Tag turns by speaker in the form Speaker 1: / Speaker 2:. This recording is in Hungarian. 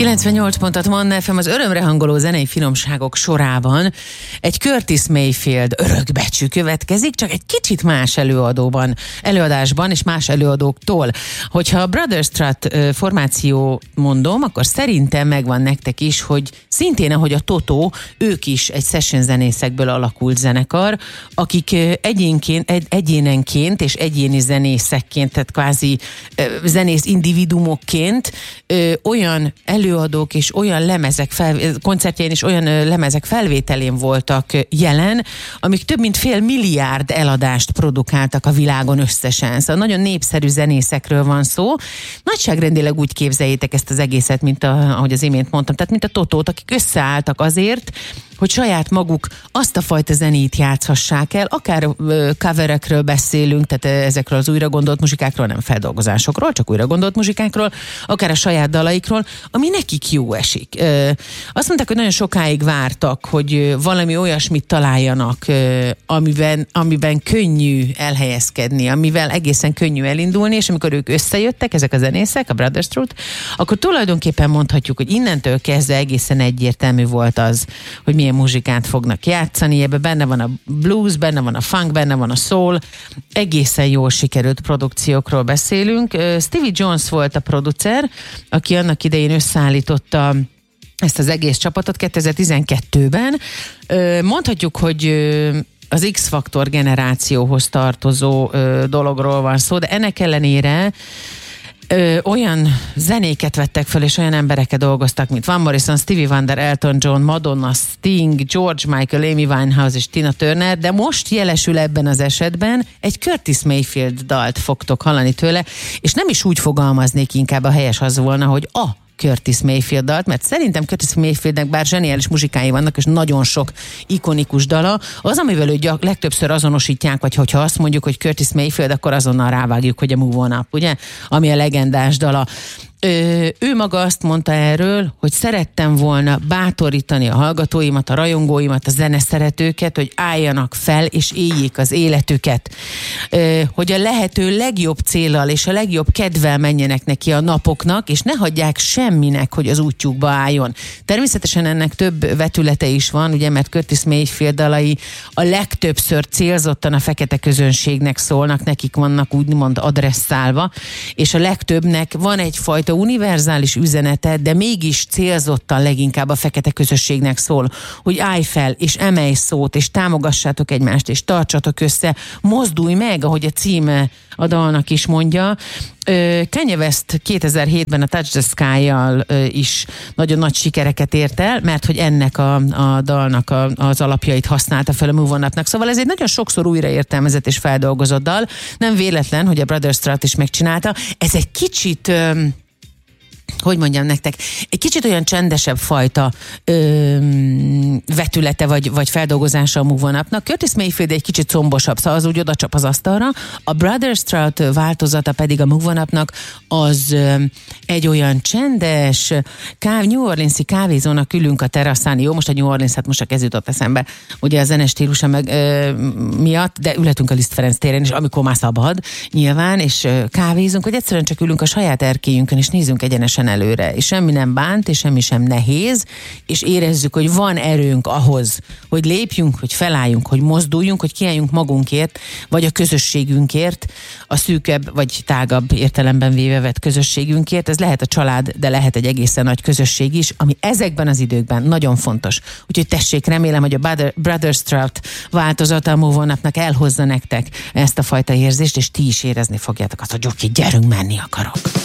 Speaker 1: 98 Manna FM az örömre hangoló zenei finomságok sorában egy Curtis Mayfield örökbecsű következik, csak egy kicsit más előadásban és más előadóktól. Hogyha a Brothers Strut formáció mondom, akkor szerintem megvan nektek is, hogy szintén ahogy a Totó, ők is egy session zenészekből alakult zenekar, akik egyénenként és egyéni zenészekként, tehát kvázi zenész individumokként olyan előadók és olyan lemezek koncertjein és olyan lemezek felvételén voltak jelen, amik több mint 500 millió eladást produkáltak a világon összesen. Szóval nagyon népszerű zenészekről van szó. Nagyságrendileg úgy képzeljétek ezt az egészet, mint ahogy az imént mondtam, tehát mint a Totót, akik összeálltak azért, hogy saját maguk azt a fajta zenét játszhassák el, akár coverekről beszélünk, tehát ezekről az újra gondolt muzsikákról, nem feldolgozásokról, csak újra gondolt muzsikákról, akár a saját dalaikról, ami nekik jó esik. Azt mondták, hogy nagyon sokáig vártak, hogy valami olyasmit találjanak, amiben könnyű elhelyezkedni, amivel egészen könnyű elindulni, és amikor ők összejöttek, ezek a zenészek, a Brothers Strut, akkor tulajdonképpen mondhatjuk, hogy innentől kezdve egészen egyértelmű volt az, hogy milyen muzsikát fognak játszani, ebben benne van a blues, benne van a funk, benne van a soul, egészen jól sikerült produkciókról beszélünk. Stevie Jones volt a producer, aki annak idején összeállította ezt az egész csapatot 2012-ben. Mondhatjuk, hogy az X-Factor generációhoz tartozó dologról van szó, de ennek ellenére olyan zenéket vettek fel, és olyan embereket dolgoztak, mint Van Morrison, Stevie Wonder, Elton John, Madonna, Sting, George Michael, Amy Winehouse és Tina Turner, de most jelesül ebben az esetben egy Curtis Mayfield dalt fogtok hallani tőle, és nem is úgy fogalmaznék, inkább a helyes az volna, hogy a Curtis Mayfield dalt, mert szerintem Curtis Mayfieldnek bár zseniális muzsikái vannak, és nagyon sok ikonikus dala, az, amivel őt legtöbbször azonosítják, vagy hogyha azt mondjuk, hogy Curtis Mayfield, akkor azonnal rávágjuk, hogy a Move On Up, ugye? Ami a legendás dala. Ő maga azt mondta erről, hogy szerettem volna bátorítani a hallgatóimat, a rajongóimat, a zeneszeretőket, hogy álljanak fel és éljék az életüket. Hogy a lehető legjobb céllal és a legjobb kedvel menjenek neki a napoknak, és ne hagyják semminek, hogy az útjukba álljon. Természetesen ennek több vetülete is van, ugye, mert Curtis Mayfield dalai a legtöbbször célzottan a fekete közönségnek szólnak, nekik vannak úgymond adresszálva, és a legtöbbnek van egyfajta univerzális üzenete, de mégis célzottan leginkább a fekete közösségnek szól, hogy állj fel, és emelj szót, és támogassátok egymást, és tartsatok össze, mozdulj meg, ahogy a címe a dalnak is mondja. Kanye West 2007-ben a Touch the Sky-jal is nagyon nagy sikereket ért el, mert hogy ennek a dalnak az alapjait használta fel a Move On Up-nak. Szóval ez egy nagyon sokszor újraértelmezett és feldolgozott dal. Nem véletlen, hogy a Brothers Strut is megcsinálta. Ez egy kicsit... hogy mondjam nektek, egy kicsit olyan csendesebb fajta vetülete vagy feldolgozása a Move On Up-nak. Curtis Mayfield egy kicsit combosabb, szóval az úgy oda csap az asztalra. A Brothers Strut változata pedig a Move On Up-nak az egy olyan csendes, New Orleans-i kávézónak ülünk a teraszán. Jó, most a New Orleans, hát most a ez jutott eszembe, ugye a zenes stílusa miatt, de ülhetünk a Liszt Ferenc téren is, amikor már szabad, nyilván, és kávézunk, hogy egyszerűen csak ülünk a saját erkélyünkön, és nézzünk egyenesen előre, és semmi nem bánt, és semmi sem nehéz, és érezzük, hogy van erőnk ahhoz, hogy lépjünk, hogy felálljunk, hogy mozduljunk, hogy kiálljunk magunkért, vagy a közösségünkért, a szűkebb, vagy tágabb értelemben véve vett közösségünkért. Ez lehet a család, de lehet egy egészen nagy közösség is, ami ezekben az időkben nagyon fontos. Úgyhogy tessék, remélem, hogy a Brothers Strut változata a Move On Up-nak elhozza nektek ezt a fajta érzést, és ti is érezni fogjátok azt, hogy oké, gyerünk, menni akarok.